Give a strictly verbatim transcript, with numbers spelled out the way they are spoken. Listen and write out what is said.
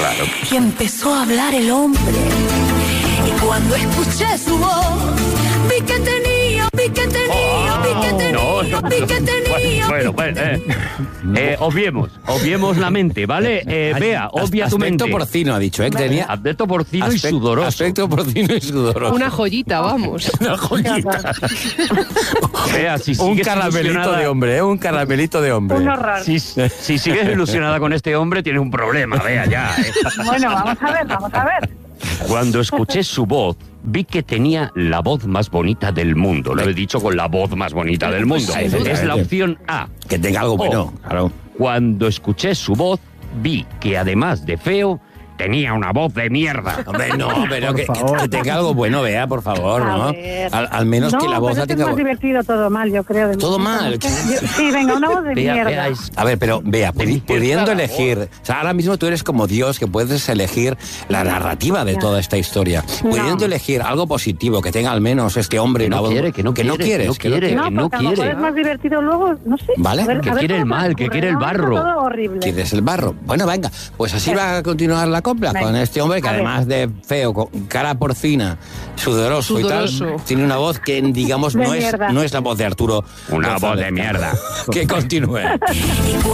Claro. Y empezó a hablar el hombre. Y cuando escuché su voz, vi que tenía, vi que tenía, vi que tenía, No, no, vi que tenía. Bueno, bueno, eh, eh, obviemos, obviemos la mente, ¿vale? Eh, Bea, obvia tu mente. Aspecto porcino, ha dicho, ¿eh? Que tenía Aspecto porcino y aspecto- sudoroso. Aspecto porcino y sudoroso. Una joyita, vamos. Una joyita. Bea, si Un sigues caramelito ilusionada- de hombre, ¿eh? Un caramelito de hombre. Un horror. Si, si sigues ilusionada con este hombre, tienes un problema, Bea, ya. ¿eh? Bueno, vamos a ver, vamos a ver. Cuando escuché su voz, vi que tenía la voz más bonita del mundo. Lo he dicho con la voz más bonita del mundo. Sí, sí, Es sí. la opción A. Que tenga algo bueno, Oh. claro. Cuando escuché su voz, vi que además de feo, tenía una voz de mierda. Hombre, no, pero Por que, que- favor. que tenga algo bueno, vea, por favor, A ¿no? ver. Al, al menos no, que la voz pero la es que es tenga... más divertido todo mal, yo creo. de Todo mi- mal. Yo- Sí, venga, una voz de Bea, mierda. Bea, es- A ver, pero vea, pudi- mierda pudiendo la elegir, o sea, ahora mismo tú eres como Dios que puedes elegir la narrativa de Ya. toda esta historia. Pudiendo elegir algo positivo, que tenga al menos este hombre Que una no voz- quiere, que no quiere, quieres, que no quiere. no, que no porque a lo mejor quiere. es más divertido luego, no sé. Vale, a ver- que a ver quiere el cómo mal, que transcurre, quiere el ¿no? barro. Todo horrible. Quieres el barro. Bueno, venga, pues así va a continuar la copla Venga. con este hombre que A ver. además de feo, con cara porcina, sudoroso, y Sudoroso. tal, tiene una voz que digamos De no es, mierda. no es la voz de Arturo Una voz González. de mierda. Que continúe. Y